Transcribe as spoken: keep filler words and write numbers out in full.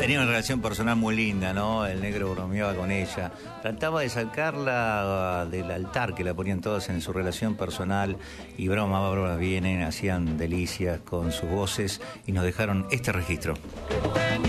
tenía una relación personal muy linda, ¿no? El negro bromeaba con ella. Trataba de sacarla del altar que la ponían todos en su relación personal. Y broma, broma, vienen, hacían delicias con sus voces y nos dejaron este registro.